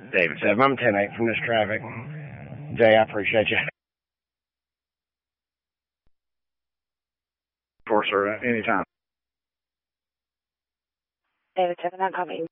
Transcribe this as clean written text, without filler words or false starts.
David 7. I'm 10-8 from this traffic. Jay, I appreciate you. Of course, sir. Anytime. David 7, I'm coming.